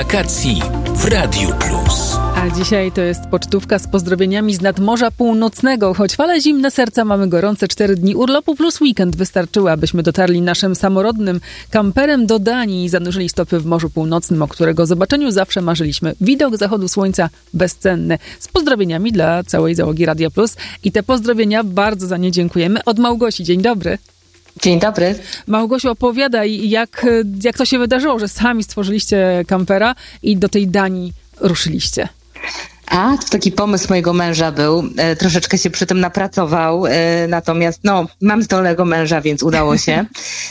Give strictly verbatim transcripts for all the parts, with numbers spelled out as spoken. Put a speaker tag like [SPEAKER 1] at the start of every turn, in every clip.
[SPEAKER 1] Wakacji w Radiu Plus.
[SPEAKER 2] A dzisiaj to jest pocztówka z pozdrowieniami z nadmorza północnego. Choć fale zimne serca, mamy gorące cztery dni urlopu plus weekend wystarczyły, abyśmy dotarli naszym samorodnym kamperem do Danii i zanurzyli stopy w Morzu Północnym, o którego zobaczeniu zawsze marzyliśmy. Widok zachodu słońca bezcenny. Z pozdrowieniami dla całej załogi Radia Plus. I te pozdrowienia bardzo za nie dziękujemy. Od Małgosi. Dzień dobry.
[SPEAKER 3] Dzień dobry.
[SPEAKER 2] Małgosiu, opowiadaj, jak, jak to się wydarzyło, że sami stworzyliście kampera i do tej Danii ruszyliście.
[SPEAKER 3] A, to taki pomysł mojego męża był. E, troszeczkę się przy tym napracował, e, natomiast no, mam zdolnego męża, więc udało się.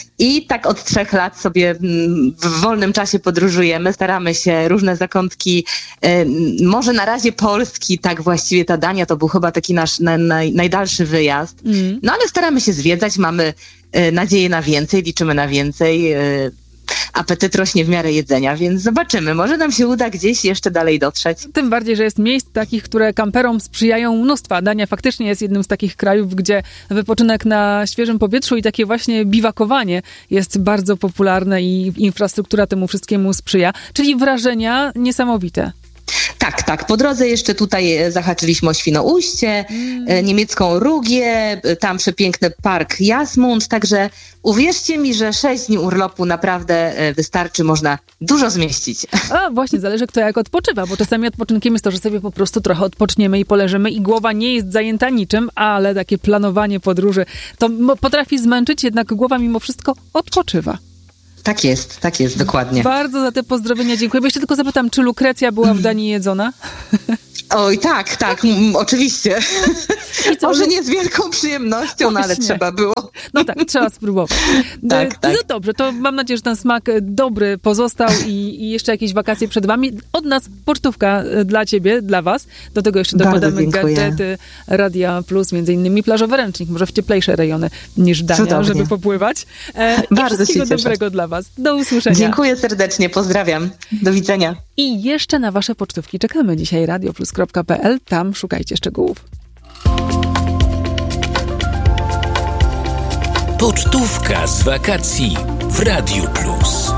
[SPEAKER 3] I tak od trzech lat sobie m, w wolnym czasie podróżujemy, staramy się różne zakątki, e, może na razie Polski, tak właściwie ta Dania to był chyba taki nasz na, naj, najdalszy wyjazd. Mm. No ale staramy się zwiedzać, mamy e, nadzieję na więcej, liczymy na więcej. E, Apetyt rośnie w miarę jedzenia, więc zobaczymy. Może nam się uda gdzieś jeszcze dalej dotrzeć.
[SPEAKER 2] Tym bardziej, że jest miejsc takich, które kamperom sprzyjają mnóstwa. Dania faktycznie jest jednym z takich krajów, gdzie wypoczynek na świeżym powietrzu i takie właśnie biwakowanie jest bardzo popularne i infrastruktura temu wszystkiemu sprzyja. Czyli wrażenia niesamowite.
[SPEAKER 3] Tak, tak. Po drodze jeszcze tutaj zahaczyliśmy o Świnoujście, mm. niemiecką Rugię, tam przepiękny park Jasmund, także uwierzcie mi, że sześć dni urlopu naprawdę wystarczy, można dużo zmieścić.
[SPEAKER 2] A właśnie, zależy kto jak odpoczywa, bo czasami odpoczynkiem jest to, że sobie po prostu trochę odpoczniemy i poleżymy i głowa nie jest zajęta niczym, ale takie planowanie podróży to potrafi zmęczyć, jednak głowa mimo wszystko odpoczywa.
[SPEAKER 3] Tak jest, tak jest, dokładnie.
[SPEAKER 2] Bardzo za te pozdrowienia dziękuję. Bo jeszcze tylko zapytam, czy lukrecja była w Danii jedzona?
[SPEAKER 3] Oj, tak, tak, m- oczywiście. Może nie z wielką przyjemnością, no ale trzeba było.
[SPEAKER 2] No tak, trzeba spróbować.
[SPEAKER 3] tak, tak.
[SPEAKER 2] No dobrze, to mam nadzieję, że ten smak dobry pozostał i, i jeszcze jakieś wakacje przed wami. Od nas pocztówka dla ciebie, dla was. Do tego jeszcze dokładamy gadżety Radia Plus, między innymi plażowy ręcznik, może w cieplejsze rejony niż Dania,
[SPEAKER 3] Cudownie.
[SPEAKER 2] Żeby popływać. E,
[SPEAKER 3] Bardzo
[SPEAKER 2] I wszystkiego
[SPEAKER 3] się cieszę.
[SPEAKER 2] dobrego dla was. Do usłyszenia.
[SPEAKER 3] Dziękuję serdecznie, pozdrawiam. Do widzenia.
[SPEAKER 2] I jeszcze na wasze pocztówki czekamy dzisiaj. radioplus kropka pe el. Tam szukajcie szczegółów.
[SPEAKER 1] Pocztówka z wakacji w Radiu Plus.